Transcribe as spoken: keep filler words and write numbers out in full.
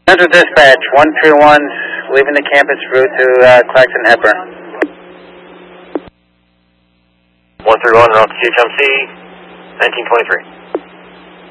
Central Dispatch, one three one, leaving the campus route to uh, Claxton Hepburn. one three one, route to C H M C, nineteen twenty-three.